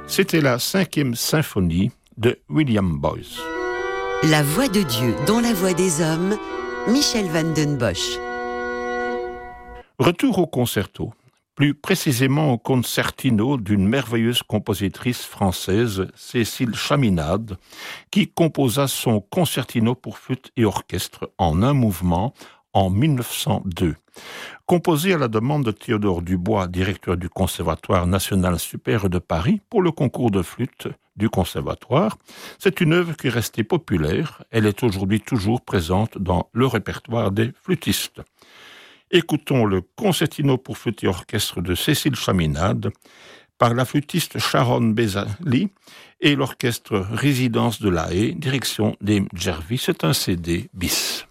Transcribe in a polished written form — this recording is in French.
C'était la 5e symphonie de William Boyce. La voix de Dieu dans la voix des hommes, Michel van den Bosch. Retour au concerto, plus précisément au concertino d'une merveilleuse compositrice française, Cécile Chaminade, qui composa son concertino pour flûte et orchestre en un mouvement en 1902. Composé à la demande de Théodore Dubois, directeur du Conservatoire national supérieur de Paris, pour le concours de flûte du Conservatoire, c'est une œuvre qui est restée populaire. Elle est aujourd'hui toujours présente dans le répertoire des flûtistes. Écoutons le concertino pour flûte et orchestre de Cécile Chaminade par la flûtiste Sharon Bezali et l'orchestre Résidence de La Haye, direction des Jervis. C'est un CD bis.